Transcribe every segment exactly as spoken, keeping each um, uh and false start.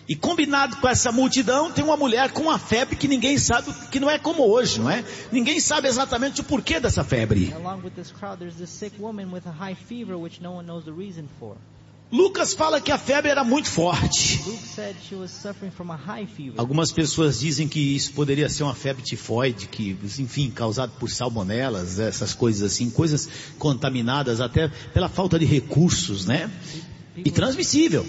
E combinado com essa multidão, tem uma mulher com uma febre que ninguém sabe, que não é como hoje, não é? Ninguém sabe exatamente o porquê dessa febre. Lucas fala que a febre era muito forte. Algumas pessoas dizem que isso poderia ser uma febre tifoide, que, enfim, causada por salmonelas, essas coisas assim, coisas contaminadas até pela falta de recursos, né? E transmissível.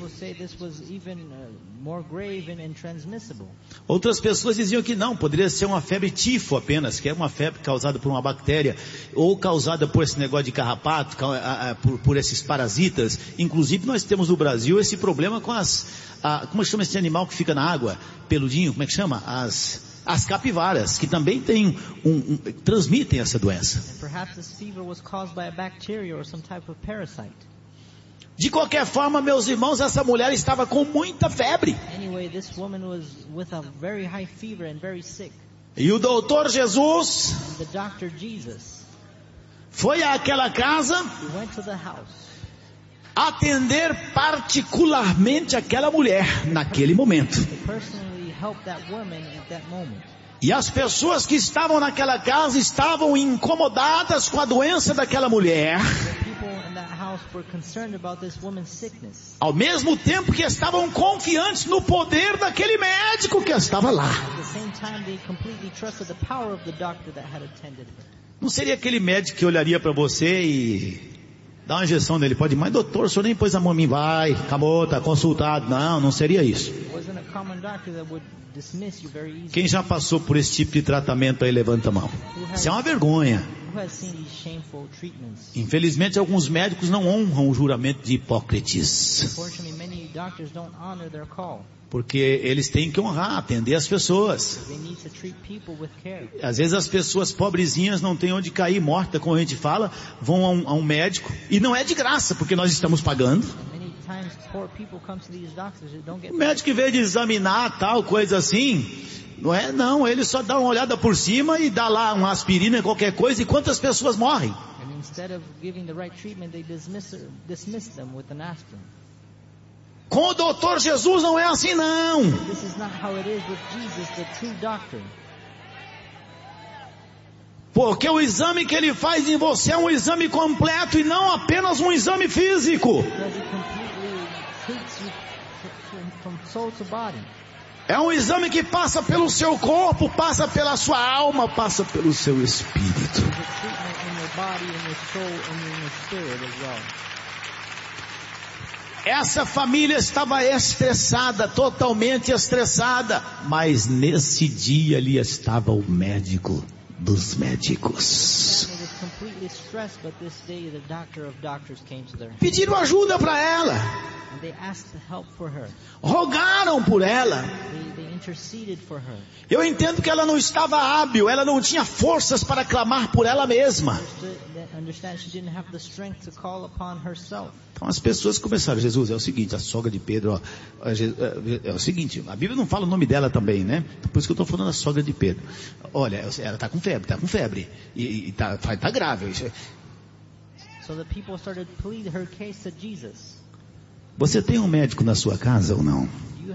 Outras pessoas diziam que não, poderia ser uma febre tifo apenas, que é uma febre causada por uma bactéria, ou causada por esse negócio de carrapato, por, por esses parasitas. Inclusive nós temos no Brasil esse problema com as, a, como chama esse animal que fica na água, peludinho, como é que chama? As... As capivaras, que também tem um, um, transmitem essa doença. De qualquer forma, meus irmãos, essa mulher estava com muita febre. E o doutor Jesus foi àquela casa atender particularmente aquela mulher naquele momento. E as pessoas que estavam naquela casa estavam incomodadas com a doença daquela mulher, ao mesmo tempo que estavam confiantes no poder daquele médico que estava lá. Não seria aquele médico que olharia para você e dá uma injeção nele, pode ir, mas doutor, o senhor nem pôs a mão em mim, vai, acabou, está consultado. Não, não seria isso. Quem já passou por esse tipo de tratamento aí, levanta a mão. Isso é uma vergonha. Infelizmente, alguns médicos não honram o juramento de Hipócrates, porque eles têm que honrar, atender as pessoas. Às vezes as pessoas pobrezinhas não têm onde cair, morta, como a gente fala, vão a um, a um médico, e não é de graça, porque nós estamos pagando. O médico, em vez de examinar tal coisa assim, não é, não, ele só dá uma olhada por cima e dá lá uma aspirina, qualquer coisa, e quantas pessoas morrem? Com o doutor Jesus não é assim, não. Porque o exame que ele faz em você é um exame completo e não apenas um exame físico. É um exame que passa pelo seu corpo, passa pela sua alma, passa pelo seu espírito. Essa família estava estressada, totalmente estressada, mas nesse dia ali estava o médico dos médicos. Pediram ajuda para ela. Rogaram por ela. Eu entendo que ela não estava hábil, ela não tinha forças para clamar por ela mesma. Então as pessoas começaram, Jesus, é o seguinte, a sogra de Pedro, ó, é o seguinte, a Bíblia não fala o nome dela também, né? Por isso que eu estou falando da sogra de Pedro. Olha, ela está com febre, está com febre, e está tá, tá grave. Você tem um médico na sua casa ou não?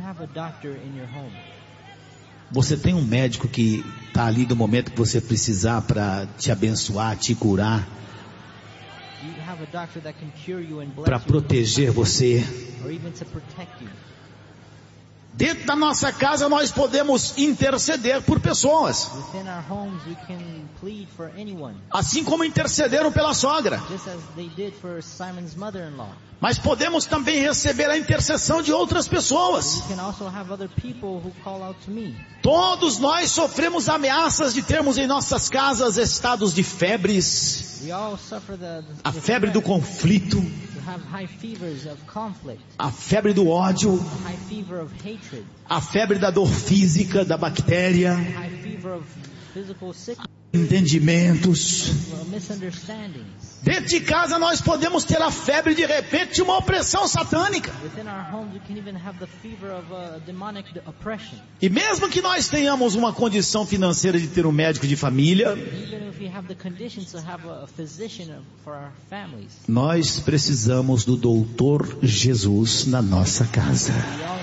Você tem um médico que está ali no momento que você precisar para te abençoar, te curar, para proteger você? Dentro da nossa casa nós podemos interceder por pessoas, assim como intercederam pela sogra. Mas podemos também receber a intercessão de outras pessoas. Todos nós sofremos ameaças de termos em nossas casas estados de febres, a febre do conflito, a febre do ódio, a febre da dor física, da bactéria, entendimentos. Dentro de casa nós podemos ter a febre de repente de uma opressão satânica. E mesmo que nós tenhamos uma condição financeira de ter um médico de família, nós precisamos do doutor Jesus na nossa casa.